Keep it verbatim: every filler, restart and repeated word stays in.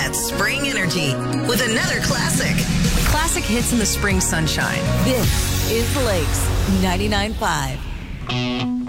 that spring energy with another classic. Classic hits in the spring sunshine. This is Lakes ninety-nine point five.